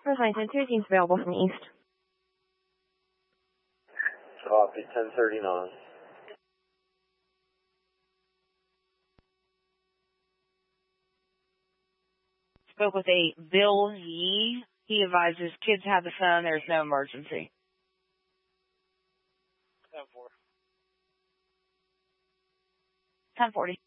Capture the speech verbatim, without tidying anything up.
Roseline ten two, teams available from east. Copy, ten thirty-nine. Spoke with a Bill Yee. He advises kids have the phone. There's no emergency. ten four. ten forty.